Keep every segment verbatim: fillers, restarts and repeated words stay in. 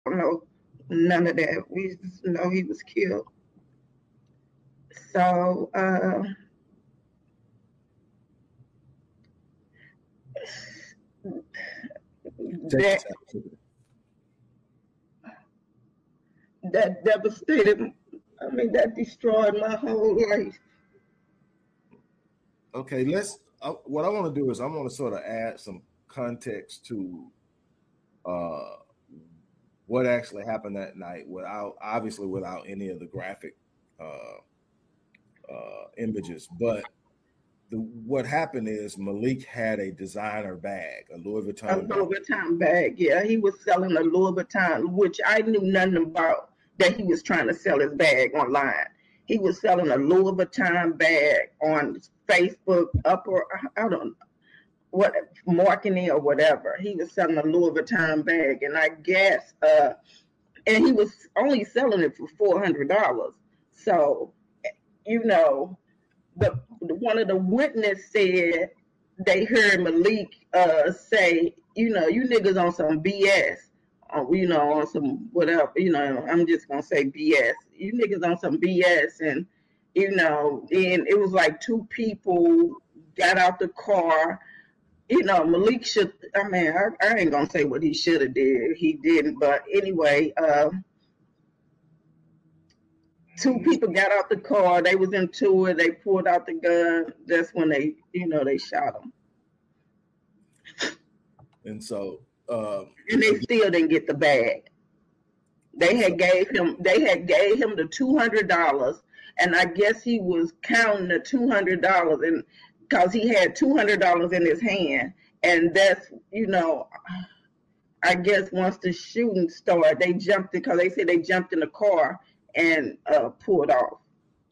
don't know none of that. We just know he was killed. So uh, that that devastated. I mean, that destroyed my whole life. Okay, let's. Uh, what I want to do is I want to sort of add some context to uh, what actually happened that night, without obviously without any of the graphic uh, uh, images. But the, what happened is Malik had a designer bag, a Louis Vuitton. A Louis Vuitton bag. Yeah, he was selling a Louis Vuitton, which I knew nothing about. That he was trying to sell his bag online. He was selling a Louis Vuitton bag on Facebook, upper, I don't know, what, marketing or whatever. He was selling a Louis Vuitton bag, and I guess, uh, and he was only selling it for four hundred dollars. So, you know, the one of the witnesses said they heard Malik uh, say, you know, you niggas on some B S. Uh, you know, on some whatever, you know, I'm just gonna say B S. You niggas on some B S, and you know, and it was like two people got out the car. You know, Malik should. I mean, I, I ain't gonna say what he should have did. He didn't, but anyway, uh, two people got out the car. They was into it. They pulled out the gun. That's when they, you know, they shot him. And so. Um, and they still didn't get the bag. They had gave him. They had gave him the two hundred dollars, and I guess he was counting the two hundred dollars, and because he had two hundred dollars in his hand, and that's, you know, I guess once the shooting started, they jumped because they said they jumped in the car and uh, pulled off.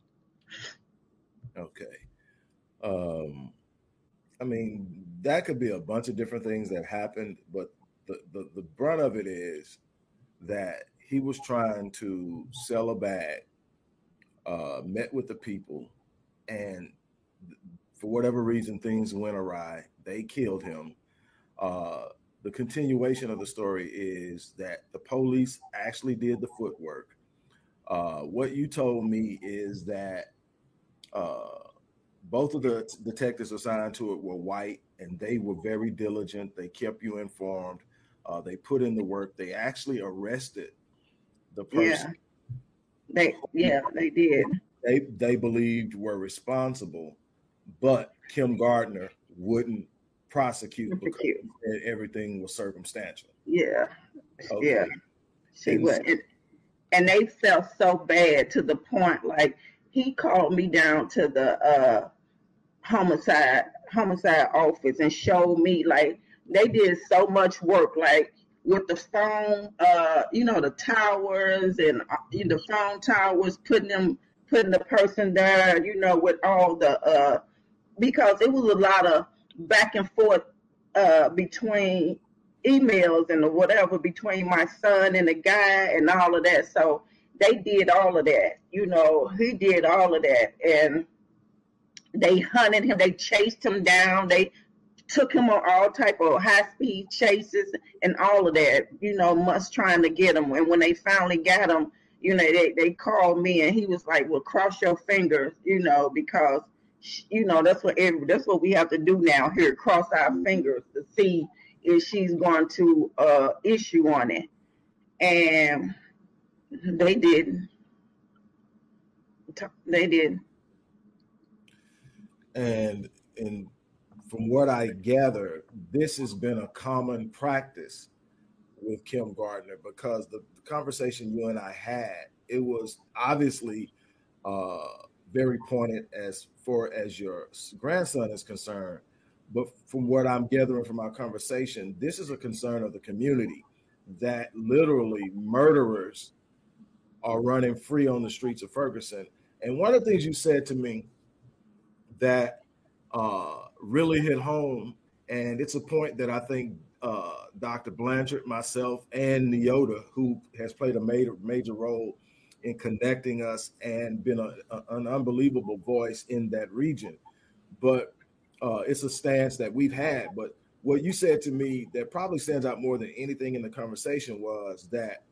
Okay. Um, I mean, that could be a bunch of different things that happened, but the, the, the brunt of it is that he was trying to sell a bag, uh, met with the people, and for whatever reason, things went awry. They killed him. Uh, the continuation of the story is that the police actually did the footwork. Uh, what you told me is that uh, both of the detectives assigned to it were white, and they were very diligent. They kept you informed. Uh, they put in the work. They actually arrested the person. Yeah, they yeah they did. They they believed were responsible, but Kim Gardner wouldn't prosecute because everything was circumstantial. Yeah, okay. yeah, she and would. And, and they felt so bad to the point, like he called me down to the uh, homicide homicide office and showed me, like, they did so much work, like with the phone, uh, you know, the towers and uh, the phone towers, putting them, putting the person there, you know, with all the, uh, because it was a lot of back and forth uh, between emails and whatever between my son and the guy and all of that. So they did all of that, you know, he did all of that, and they hunted him, they chased him down, they took him on all type of high speed chases and all of that, you know, much trying to get him. And when they finally got him, you know, they, they called me and he was like, well, cross your fingers, you know, because, you know, that's what every, that's what we have to do now here, cross our fingers to see if she's going to uh, issue on it. And they didn't. They did. And in from what I gather, this has been a common practice with Kim Gardner, because the, the conversation you and I had, it was obviously uh, very pointed as far as your grandson is concerned. But from what I'm gathering from our conversation, this is a concern of the community, that literally murderers are running free on the streets of Ferguson. And one of the things you said to me that uh, really hit home, and it's a point that I think uh, Doctor Blanchard, myself, and Neota, who has played a major major role in connecting us and been a, a, an unbelievable voice in that region. But uh, it's a stance that we've had. But what you said to me that probably stands out more than anything in the conversation was that